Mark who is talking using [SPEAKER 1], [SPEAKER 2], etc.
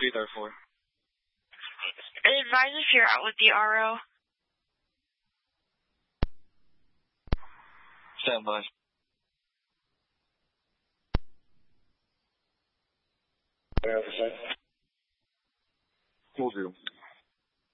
[SPEAKER 1] Radar 4.
[SPEAKER 2] Advise if you're out with the RO.
[SPEAKER 1] Stand by.
[SPEAKER 3] Officer.